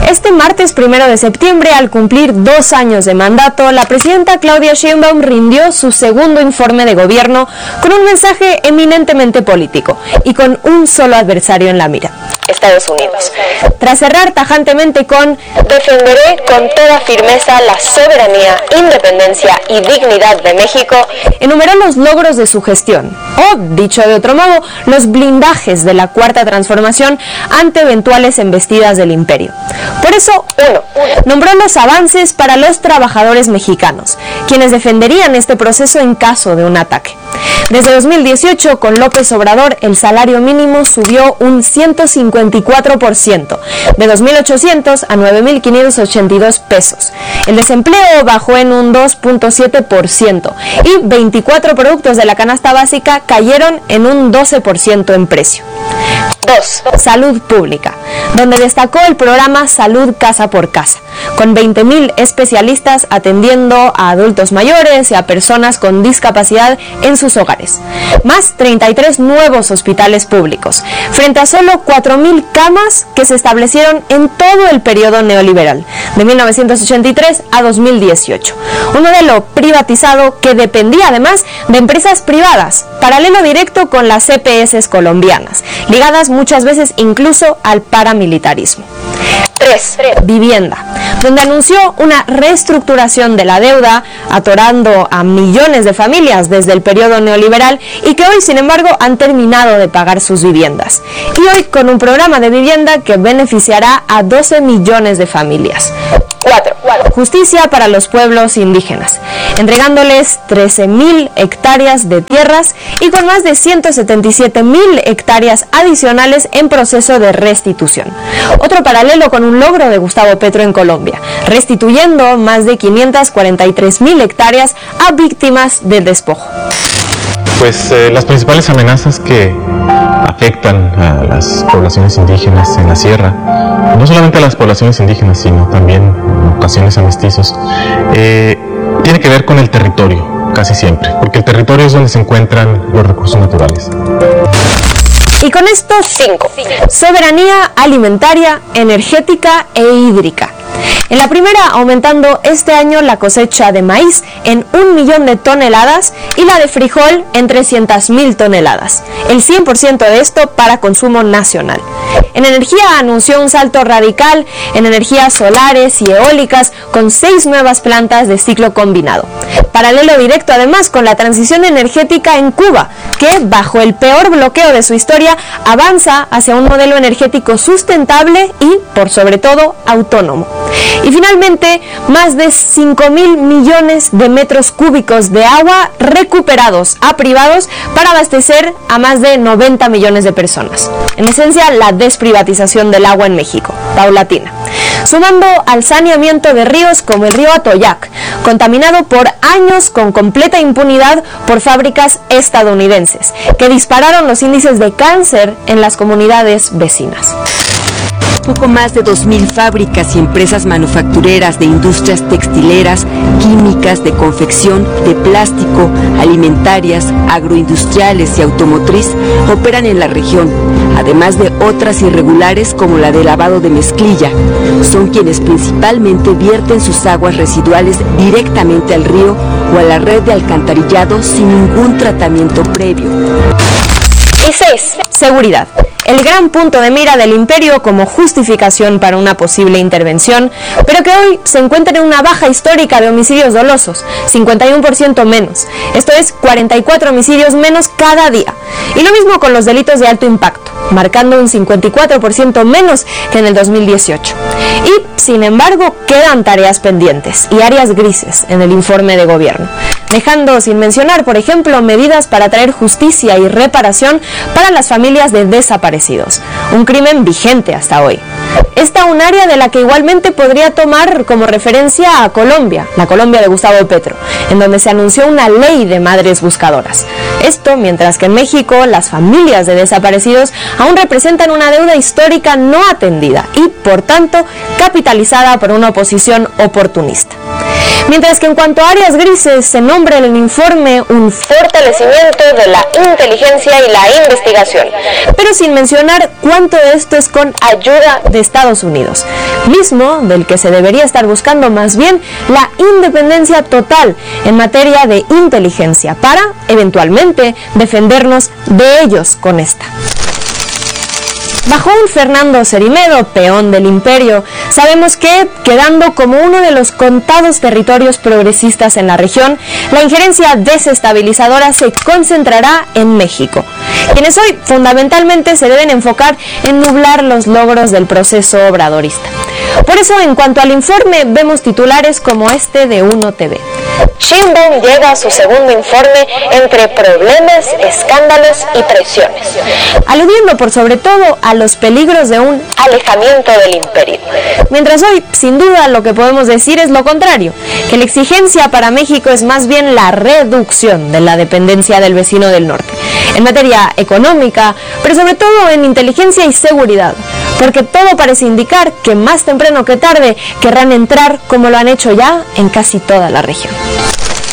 Este martes 1 de septiembre, al cumplir 2 años de mandato, la presidenta Claudia Sheinbaum rindió su segundo informe de gobierno con un mensaje eminentemente político y con un solo adversario en la mira: Estados Unidos. Tras cerrar tajantemente con "defenderé con toda firmeza la soberanía, independencia y dignidad de México", enumeró los logros de su gestión, o, dicho de otro modo, los blindajes de la Cuarta Transformación ante eventuales embestidas del imperio. Por eso, 1. Nombró los avances para los trabajadores mexicanos, quienes defenderían este proceso en caso de un ataque. Desde 2018, con López Obrador, el salario mínimo subió un 154%, de 2.800 a 9.582 pesos. El desempleo bajó en un 2.7% y 24 productos de la canasta básica cayeron en un 12% en precio. 2. Salud pública, donde destacó el programa Salud Casa por Casa, con 20.000 especialistas atendiendo a adultos mayores y a personas con discapacidad en sus hogares, más 33 nuevos hospitales públicos, frente a solo 4.000 camas que se establecieron en todo el periodo neoliberal, de 1983 a 2018. Un modelo privatizado que dependía además de empresas privadas, paralelo directo con las EPS colombianas, ligadas muchas veces incluso al paramilitarismo. 3. Vivienda, donde anunció una reestructuración de la deuda, atorando a millones de familias desde el periodo neoliberal y que hoy, sin embargo, han terminado de pagar sus viviendas. Y hoy con un programa de vivienda que beneficiará a 12 millones de familias. 4. Justicia para los pueblos indígenas, entregándoles 13.000 hectáreas de tierras y con más de 177.000 hectáreas adicionales en proceso de restitución. Otro paralelo con un logro de Gustavo Petro en Colombia, restituyendo más de 543.000 hectáreas a víctimas del despojo. Pues las principales amenazas que afectan a las poblaciones indígenas en la sierra, no solamente a las poblaciones indígenas, sino también en ocasiones a mestizos, tiene que ver con el territorio, casi siempre, porque el territorio es donde se encuentran los recursos naturales. Y con esto 5. Soberanía alimentaria, energética e hídrica. En la primera, aumentando este año la cosecha de maíz en 1 millón de toneladas y la de frijol en 300.000 toneladas, el 100% de esto para consumo nacional. En energía anunció un salto radical en energías solares y eólicas con 6 nuevas plantas de ciclo combinado. Paralelo directo además con la transición energética en Cuba, que bajo el peor bloqueo de su historia avanza hacia un modelo energético sustentable y, por sobre todo, autónomo. Y finalmente, más de 5.000 millones de metros cúbicos de agua recuperados a privados para abastecer a más de 90 millones de personas. En esencia, la desprivatización del agua en México, paulatina. Sumando al saneamiento de ríos como el río Atoyac, contaminado por años con completa impunidad por fábricas estadounidenses, que dispararon los índices de cáncer en las comunidades vecinas. Poco más de 2.000 fábricas y empresas manufactureras de industrias textileras, químicas, de confección, de plástico, alimentarias, agroindustriales y automotriz operan en la región, además de otras irregulares como la de lavado de mezclilla. Son quienes principalmente vierten sus aguas residuales directamente al río o a la red de alcantarillado sin ningún tratamiento previo. Y 6. Seguridad. El gran punto de mira del imperio como justificación para una posible intervención, pero que hoy se encuentra en una baja histórica de homicidios dolosos, 51% menos. Esto es 44 homicidios menos cada día. Y lo mismo con los delitos de alto impacto, marcando un 54% menos que en el 2018. Y, sin embargo, quedan tareas pendientes y áreas grises en el informe de gobierno, dejando sin mencionar, por ejemplo, medidas para traer justicia y reparación para las familias de desaparecidos, un crimen vigente hasta hoy. Esta un área de la que igualmente podría tomar como referencia a Colombia, la Colombia de Gustavo Petro, en donde se anunció una ley de madres buscadoras. Esto mientras que en México las familias de desaparecidos aún representan una deuda histórica no atendida y, por tanto, capitalizada por una oposición oportunista. Mientras que en cuanto a áreas grises se nombra en el informe un fortalecimiento de la inteligencia y la investigación, pero sin mencionar cuánto de esto es con ayuda de Estados Unidos, mismo del que se debería estar buscando más bien la independencia total en materia de inteligencia para, eventualmente, defendernos de ellos con esta. Bajo un Fernando Cerimedo, peón del imperio, sabemos que, quedando como uno de los contados territorios progresistas en la región, la injerencia desestabilizadora se concentrará en México, quienes hoy fundamentalmente se deben enfocar en nublar los logros del proceso obradorista. Por eso, en cuanto al informe, vemos titulares como este de Uno TV. Sheinbaum llega a su segundo informe entre problemas, escándalos y presiones, aludiendo por sobre todo a los peligros de un alejamiento del imperio. Mientras hoy, sin duda, lo que podemos decir es lo contrario, que la exigencia para México es más bien la reducción de la dependencia del vecino del norte, en materia económica, pero sobre todo en inteligencia y seguridad, porque todo parece indicar que más temprano que tarde querrán entrar como lo han hecho ya en casi toda la región.